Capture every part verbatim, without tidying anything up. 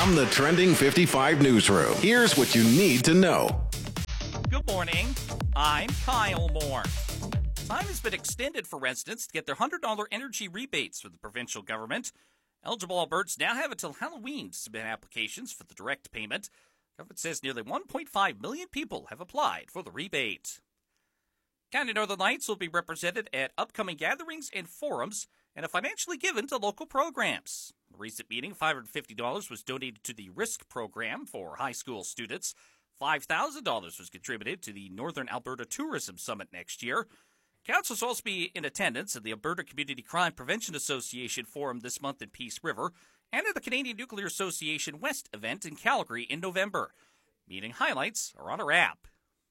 From the Trending fifty-five newsroom, here's what you need to know. Good morning. I'm Kyle Moore. Time has been extended for residents to get their one hundred dollars energy rebates from the provincial government. Eligible Albertans now have until Halloween to submit applications for the direct payment. The government says nearly one point five million people have applied for the rebate. County Northern Lights will be represented at upcoming gatherings and forums and are financially given to local programs. In a recent meeting, five hundred fifty dollars was donated to the RISK program for high school students. five thousand dollars was contributed to the Northern Alberta Tourism Summit next year. Council will also be in attendance at the Alberta Community Crime Prevention Association Forum this month in Peace River and at the Canadian Nuclear Association West event in Calgary in November. Meeting highlights are on our app.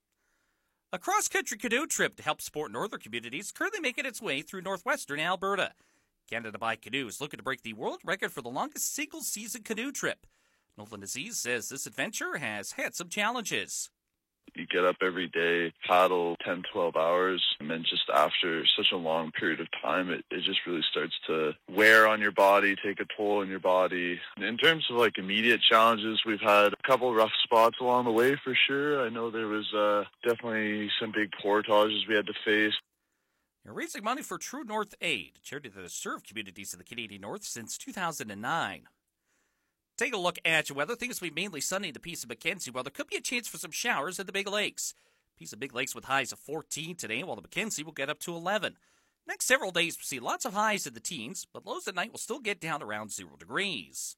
A cross-country canoe trip to help support northern communities is currently making its way through northwestern Alberta. Canada by Canoe is looking to break the world record for the longest single-season canoe trip. Nolan Aziz says this adventure has had some challenges. You get up every day, paddle ten, twelve hours, and then just after such a long period of time, it, it just really starts to wear on your body, take a toll on your body. In terms of like immediate challenges, we've had a couple rough spots along the way for sure. I know there was uh, definitely some big portages we had to face. You're raising money for True North Aid, a charity that has served communities in the Canadian North since two thousand nine. Take a look at your weather. Things will be mainly sunny in the Peace of Mackenzie, while there could be a chance for some showers in the Big Lakes. Peace of Big Lakes with highs of fourteen today, while the Mackenzie will get up to eleven. Next several days, we'll see lots of highs in the teens, but lows at night will still get down around zero degrees.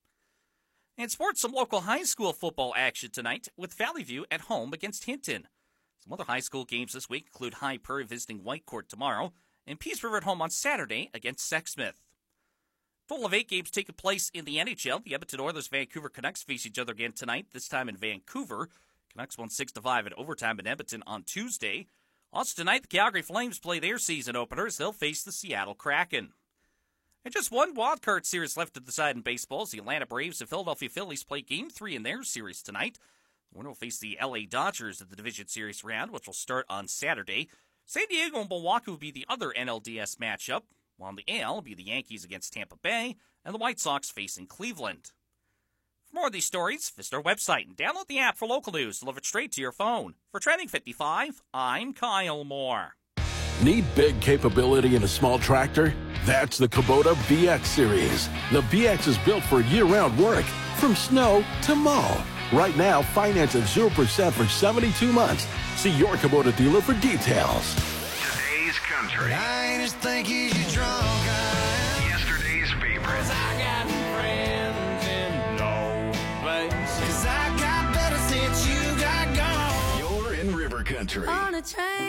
In sports, some local high school football action tonight with Valley View at home against Hinton. Some other high school games this week include High Prairie visiting Whitecourt tomorrow and Peace River at home on Saturday against Sexsmith. Total of eight games taking place in the N H L. The Edmonton Oilers Vancouver Canucks face each other again tonight, this time in Vancouver. Canucks won six to five in overtime in Edmonton on Tuesday. Also tonight, the Calgary Flames play their season openers. They'll face the Seattle Kraken. And just one wildcard series left to decide in baseball as the Atlanta Braves and Philadelphia Phillies play Game three in their series tonight. The winner will face the L A Dodgers at the Division Series round, which will start on Saturday. San Diego and Milwaukee will be the other N L D S matchup, while in the A L will be the Yankees against Tampa Bay and the White Sox facing Cleveland. For more of these stories, visit our website and download the app for local news delivered straight to your phone. For Trending fifty-five, I'm Kyle Moore. Need big capability in a small tractor? That's the Kubota V X Series. The V X is built for year-round work, from snow to mow. Right now, finance at zero percent for seventy-two months. See your Kubota dealer for details. Today's country. I just think he's your drunk guy. Yesterday's favorite. I got friends in no place. Cause I got better since you got gone. You're in River Country. On a train.